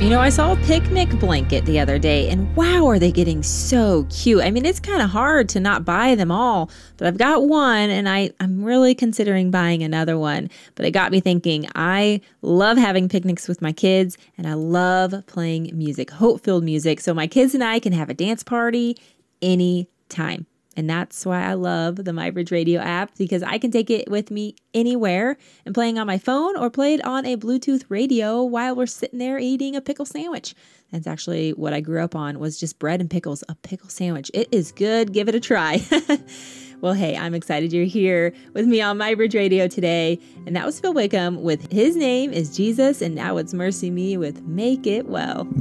I saw a picnic blanket the other day, and wow, are they getting so cute. I mean, it's kind of hard to not buy them all, but I've got one, and I'm really considering buying another one. But it got me thinking, I love having picnics with my kids, and I love playing music, hope-filled music, so my kids and I can have a dance party anytime. And that's why I love the MyBridge Radio app, because I can take it with me anywhere and playing on my phone or play it on a Bluetooth radio while we're sitting there eating a pickle sandwich. That's actually what I grew up on, was just bread and pickles, a pickle sandwich. It is good. Give it a try. Well, hey, I'm excited you're here with me on MyBridge Radio today. And that was Phil Wickham with His Name is Jesus, and now it's Mercy Me with Make It Well.